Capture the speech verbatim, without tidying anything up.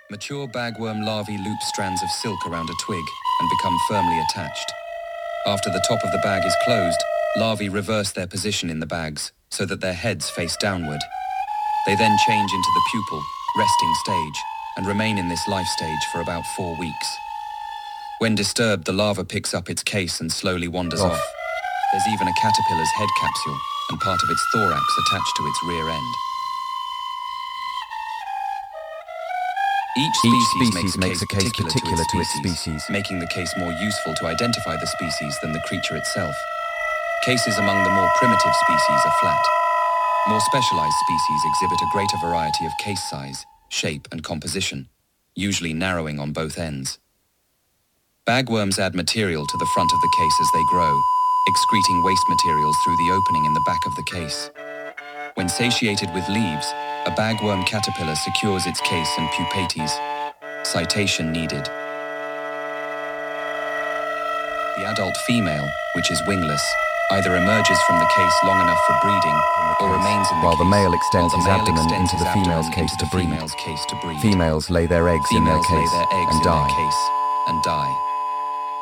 Mature bagworm larvae loop strands of silk around a twig and become firmly attached. After the top of the bag is closed, larvae reverse their position in the bags so that their heads face downward. They then change into the pupal, resting stage, and remain in this life stage for about four weeks. When disturbed, the larva picks up its case and slowly wanders Off. off. There's even a caterpillar's head capsule and part of its thorax attached to its rear end. Each species, Each species makes, makes a case particular to its species, making the case more useful to identify the species than the creature itself. Cases among the more primitive species are flat. More specialized species exhibit a greater variety of case size, shape, and composition, usually narrowing on both ends. Bagworms add material to the front of the case as they grow, excreting waste materials through the opening in the back of the case. When satiated with leaves, a bagworm caterpillar secures its case and pupates. Citation needed. The adult female, which is wingless, either emerges from the case long enough for breeding or remains in the while case, the male extends while his the male abdomen extends into his the female's abdomen case into to the breed. female's case to breed. Females lay their eggs in their Females lay case their eggs and in their die. case and die.